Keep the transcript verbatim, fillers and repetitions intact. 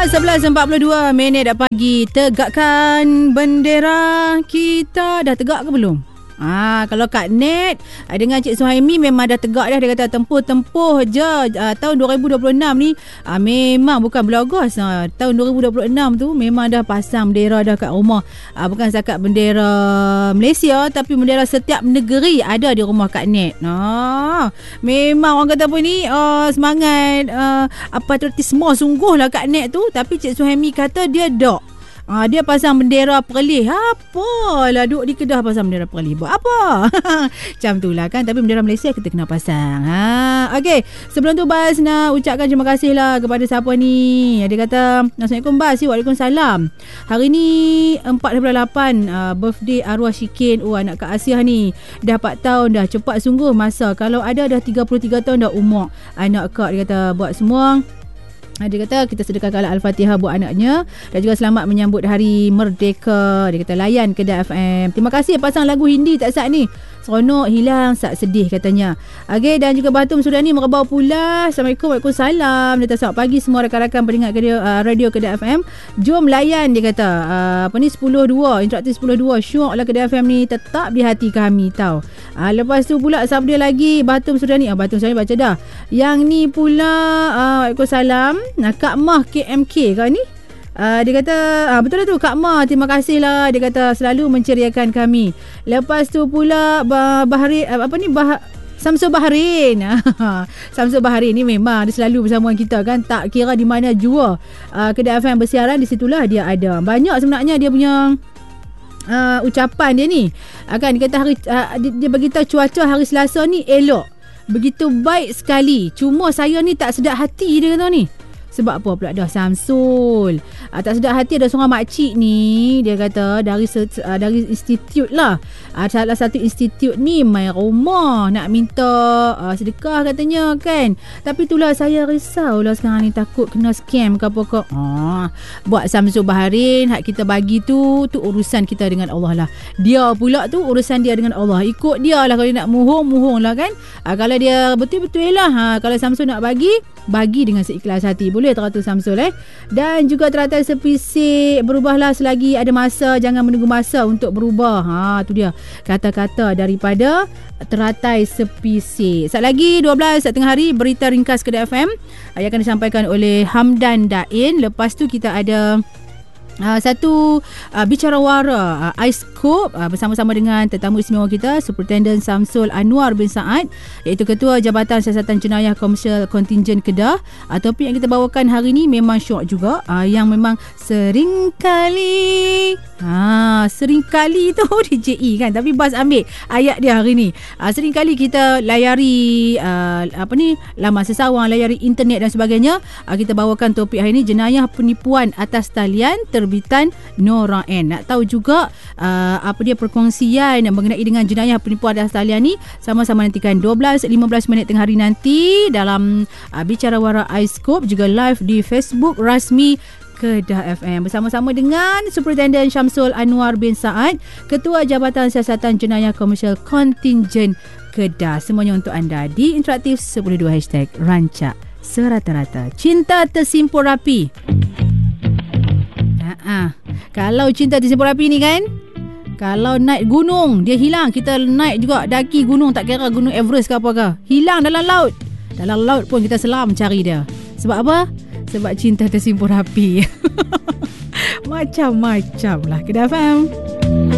sebelas empat puluh dua minit pagi. Tegakkan bendera kita. Dah tegak ke belum? Ah, kalau Kak Net dengan Cik Suhaimi memang dah tegak dah. Dia kata tempuh-tempuh je uh, tahun dua ribu dua puluh enam ni uh, memang bukan bulan Ogos. Uh, tahun dua ribu dua puluh enam tu memang dah pasang bendera dah kat rumah. Uh, bukan setakat bendera Malaysia, tapi bendera setiap negeri ada di rumah Kak Net. Nah, memang orang kata apa ni, uh, semangat uh, patriotisme sungguh lah Kak Net tu. Tapi Cik Suhaimi kata dia dok. Ah, dia pasang bendera Perlis. Apalah duduk di Kedah pasang bendera Perlis. Buat apa? Macam tu lah kan. Tapi bendera Malaysia kita kena pasang. Ha, okay. Sebelum tu Bas nak ucapkan terima kasih lah kepada siapa ni. Dia kata, Assalamualaikum Bas. Waalaikumsalam. Hari ni empat daripada lapan uh, birthday arwah Syikin. Oh, anak Kak Asiah ni. Dah empat tahun dah. Cepat sungguh masa. Kalau ada dah tiga puluh tiga tahun dah umur anak Kak. Dia kata buat semua. Dia kata kita sedekahkan Al-Fatihah buat anaknya. Dan juga selamat menyambut Hari Merdeka. Dia kata layan Kedah F M. Terima kasih pasang lagu Hindi tak sat ni. Seronok hilang sak sedih katanya. Okey, dan juga Batum Sudani merebau pula. Assalamualaikum. Waalaikumsalam. Dia kata selamat pagi semua rakan-rakan pendengar radio, uh, radio Kedah F M. Jom layan dia kata. Uh, apa ni sepuluh dua, interaktif sepuluh dua. Syok lah Kedah F M ni tetap di hati kami tau. Uh, lepas tu pula sabda lagi Batum Sudani. Ah, Batum Sudani baca dah. Yang ni pula uh, Waalaikumsalam. Nah, Kak Mah K M K kau ni. Uh, dia kata uh, betul lah tu Kak Ma, terima kasih lah. Dia kata selalu menceriakan kami. Lepas tu pula bah, Bahari uh, apa ni bah, Samsul Bahrain. Samsul Bahrain ni memang dia selalu bersama kita kan. Tak kira di mana jua uh, Kedah F M bersiaran, di situlah dia ada. Banyak sebenarnya dia punya uh, ucapan dia ni. Akan uh, dia kata hari uh, dia, dia beritahu cuaca hari Selasa ni elok. Begitu baik sekali. Cuma saya ni tak sedap hati dia kata ni. Sebab apa pula dah Samsul? Uh, tak sedap hati ada seorang makcik ni. Dia kata dari uh, dari institut lah. Uh, salah satu institut ni main rumah nak minta uh, sedekah katanya kan. Tapi itulah saya risau lah sekarang ni, takut kena scam ke apa ke. Uh, buat Samsul Bahrain, hak kita bagi tu, tu urusan kita dengan Allah lah. Dia pula tu urusan dia dengan Allah. Ikut dia lah, kalau dia nak muhung, muhung lah kan. Uh, kalau dia betul-betul lah. Uh, kalau Samsul nak bagi, bagi dengan seikhlas hati. Boleh teratur Samsul eh. Dan juga teratai sepisik, berubahlah selagi ada masa, jangan menunggu masa untuk berubah. Ha, tu dia kata-kata daripada teratai sepisik. Sat lagi dua belas tengah hari berita ringkas Kedah F M yang akan disampaikan oleh Hamdan Dain. Lepas tu kita ada Uh, satu uh, bicara wara uh, Ice Scoop uh, bersama-sama dengan tetamu istimewa kita Superintendent Samsul Anwar bin Saad, iaitu Ketua Jabatan Siasatan Jenayah Komersial Kontingen Kedah. uh, Topik yang kita bawakan hari ni memang syok juga, uh, yang memang sering kali ha, sering kali tu D J E kan, tapi Bas ambil ayat dia hari ni. uh, Sering kali kita layari uh, apa ni laman sesawang, layari internet dan sebagainya. uh, Kita bawakan topik hari ni, jenayah penipuan atas talian terbitan Nora N. Nak tahu juga uh, apa dia perkongsian mengenai dengan jenayah penipuan atas talian ni? Sama-sama nantikan dua belas lima belas minit tengah hari nanti dalam uh, Bicara Wara Ice Scoop, juga live di Facebook rasmi Kedah F M bersama-sama dengan Superintendent Syamsul Anwar bin Saad, Ketua Jabatan Siasatan Jenayah Komersial Kontingen Kedah. Semuanya untuk anda di Interaktif sepuluh dua hashtag Rancak Serata-rata. Cinta tersimpul rapi. Ha, kalau cinta tersimpul rapi ni kan, kalau naik gunung dia hilang, kita naik juga daki gunung, tak kira gunung Everest ke apa ke, hilang dalam laut. Dalam laut pun kita selam cari dia. Sebab apa? Sebab cinta tersimpul rapi. Macam-macam lah Kedah F M.